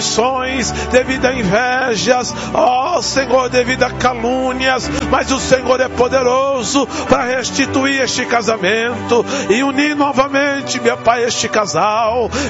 devido a invejas, ó Senhor, devido a calúnias, mas o Senhor é poderoso para restituir este casamento e unir novamente, meu Pai, este casal.